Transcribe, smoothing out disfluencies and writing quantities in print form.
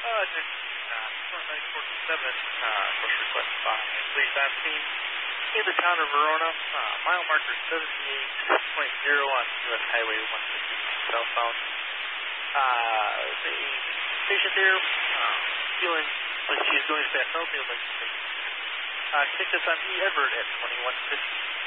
Just 947, push request by police I've seen in the town of Verona, mile marker 78.0 on US Highway 150 southbound. The patient there, feeling like she's going fast, no, feels like she's take this on E. Edward at 2150.